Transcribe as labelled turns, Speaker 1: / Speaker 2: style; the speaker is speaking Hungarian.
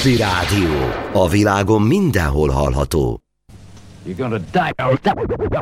Speaker 1: Csapi Rádió. A világon mindenhol hallható.
Speaker 2: You're gonna die.